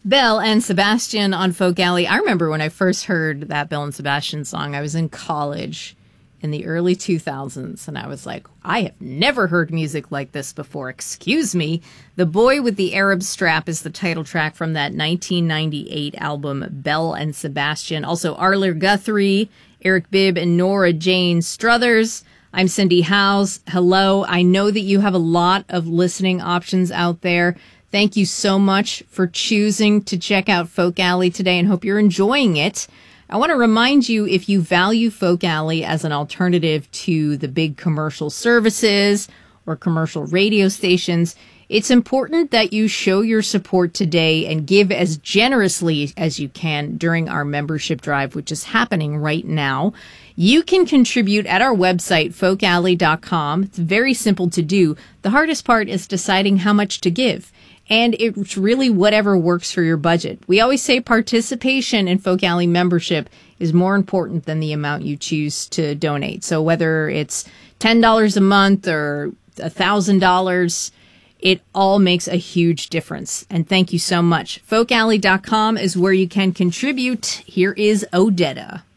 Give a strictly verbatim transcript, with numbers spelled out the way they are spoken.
Belle and Sebastian on Folk Alley. I remember when I first heard that Belle and Sebastian song, I was in college in the early two thousands, and I was like, I have never heard music like this before. Excuse me. The Boy with the Arab Strap is the title track from that nineteen ninety-eight album, Belle and Sebastian. Also, Arler Guthrie, Eric Bibb, and Nora Jane Struthers. I'm Cindy Howes. Hello. I know that you have a lot of listening options out there. Thank you so much for choosing to check out Folk Alley today and hope you're enjoying it. I want to remind you, if you value Folk Alley as an alternative to the big commercial services or commercial radio stations, it's important that you show your support today and give as generously as you can during our membership drive, which is happening right now. You can contribute at our website, folk alley dot com. It's very simple to do. The hardest part is deciding how much to give. And it's really whatever works for your budget. We always say participation in Folk Alley membership is more important than the amount you choose to donate. So whether it's ten dollars a month or one thousand dollars, it all makes a huge difference. And thank you so much. folk alley dot com is where you can contribute. Here is Odetta.